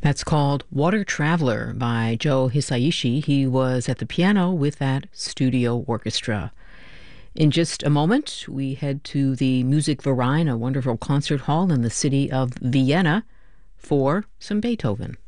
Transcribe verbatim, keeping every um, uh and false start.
That's called Water Traveler by Joe Hisaishi. He was at the piano with that studio orchestra. In just a moment, we head to the Musikverein, a wonderful concert hall in the city of Vienna, for some Beethoven.